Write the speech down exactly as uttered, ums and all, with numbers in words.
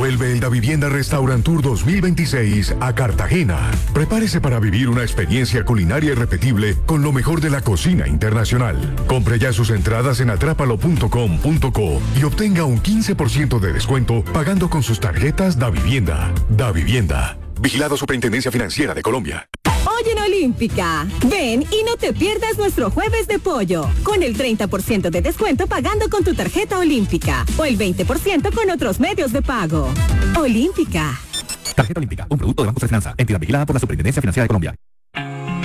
Vuelve el Davivienda Restaurant Tour dos mil veintiséis a Cartagena. Prepárese para vivir una experiencia culinaria irrepetible con lo mejor de la cocina internacional. Compre ya sus entradas en atrápalo punto com punto co y obtenga un quince por ciento de descuento pagando con sus tarjetas Davivienda. Davivienda. Vigilado Superintendencia Financiera de Colombia. Hoy en Olímpica, ven y no te pierdas nuestro jueves de pollo, con el treinta por ciento de descuento pagando con tu tarjeta Olímpica o el veinte por ciento con otros medios de pago. Olímpica. Tarjeta Olímpica, un producto de Banco de Finanza, entidad vigilada por la Superintendencia Financiera de Colombia.